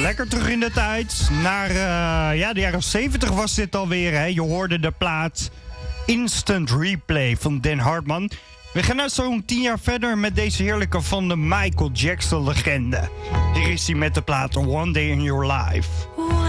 lekker terug in de tijd. Naar de jaren 70 was dit alweer. Hè? Je hoorde de plaat Instant Replay van Dan Hartman. We gaan nou zo'n 10 jaar verder met deze heerlijke van de Michael Jackson legende. Hier is hij met de plaat One Day in Your Life.